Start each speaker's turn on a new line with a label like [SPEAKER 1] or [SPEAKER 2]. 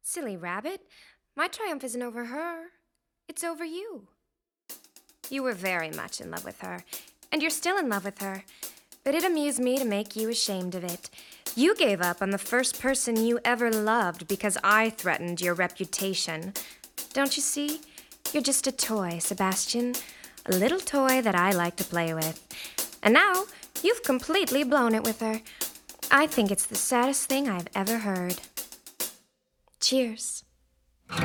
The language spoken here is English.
[SPEAKER 1] Silly rabbit. My triumph isn't over her. It's over you. You were very much in love with her, and you're still in love with her. But it amused me to make you ashamed of it. You gave up on the first person you ever loved because I threatened your reputation. Don't you see? You're just a toy, Sebastian. A little toy that I like to play with. And now, you've completely blown it with her. I think it's the saddest thing I've ever heard. Cheers.